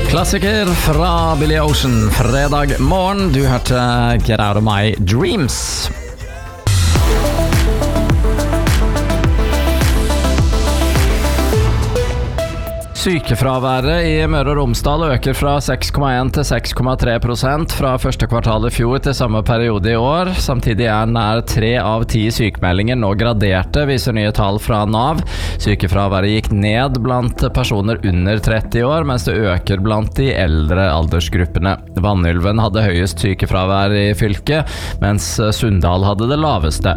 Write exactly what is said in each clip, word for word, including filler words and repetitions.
Klassiker fra Billy Ocean, fredag morgen. Du hørte Get Out of My Dreams. Sykefraværet i Møre og Romsdal øker fra seks komma en til seks komma tre prosent fra første kvartal i fjor til samme periode i år. Samtidig er nær tre av ti sykemeldinger nå graderte, viser nye tall fra Nav. Sykefraværet gikk ned blant personer under tretti år, mens det øker blant de eldre aldersgruppene. Vanylven hadde høyest sykefravær i fylket, mens Sunndal hadde det laveste.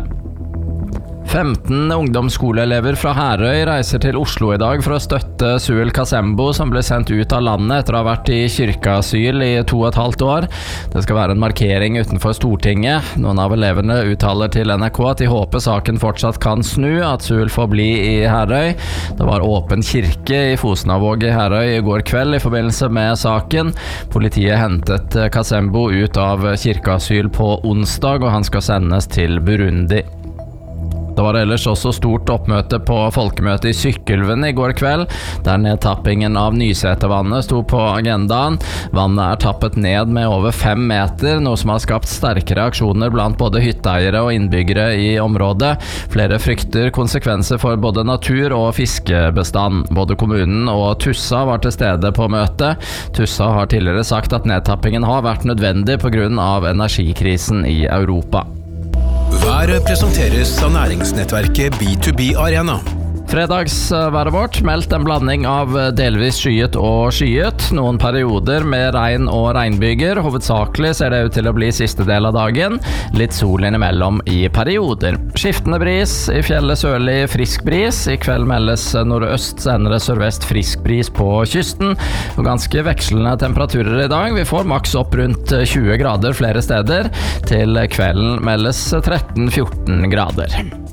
femten ungdomsskoleelever fra Herøy reiser til Oslo i dag for å støtte Suel Kasembo, som ble sendt ut av landet etter å ha vært i kirkeasyl i to og et halvt år. Det skal være en markering utenfor Stortinget. Noen av elevene uttaler til N R K at de håper saken fortsatt kan snu, at Suel får bli i Herøy. Det var åpen kirke i Fosnavåg i Herøy i går kveld i forbindelse med saken. Politiet hentet Kasembo ut av kirkeasyl på onsdag, og han skal sendes til Burundi. Det var ellers også stort oppmøte på folkemøtet i Sykkylven i går kveld, der nedtappingen av Nysetervannet sto på agendaen. Vannet er tappet ned med over fem meter, noe som har skapt sterke reaksjoner blant både hytteeiere og innbyggere i området. Flere frykter konsekvenser for både natur og fiskebestand. Både kommunen og Tussa var til stede på møtet. Tussa har tidligere sagt at nedtappingen har vært nødvendig på grunn av energikrisen i Europa. Været presenteres av næringsnettverket B to B Arena. Fredagsværet vårt meldt en blanding av delvis skyet og skyet. Noen perioder med regn og regnbyger. Hovedsakelig ser det ut til å bli siste del av dagen. Litt sol innimellom i perioder. Skiftende bris, i fjellet sørlig frisk bris. I kveld meldes nordøst, senere sørvest frisk bris på kysten. Og ganske vekslende temperaturer i dag. Vi får maks opp rundt tjue grader flere steder. Til kvelden meldes tretten til fjorten grader.